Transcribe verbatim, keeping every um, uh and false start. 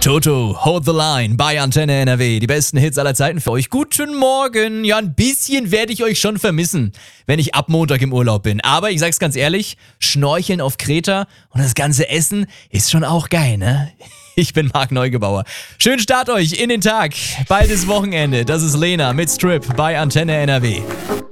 Toto, Hold the Line bei Antenne N R W. Die besten Hits aller Zeiten für euch. Guten Morgen. Ja, ein bisschen werde ich euch schon vermissen, wenn ich ab Montag im Urlaub bin. Aber ich sag's ganz ehrlich, Schnorcheln auf Kreta und das ganze Essen ist schon auch geil, ne? Ich bin Marc Neugebauer. Schönen Start euch in den Tag. Bald ist Wochenende. Das ist Lena mit Strip bei Antenne N R W.